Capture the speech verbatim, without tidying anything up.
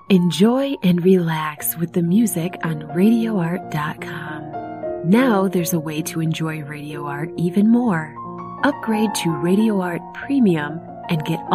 Enjoy and relax with the music on radio art dot com. Now there's a way to enjoy Radio Art even more. Upgrade to Radio Art Premium and get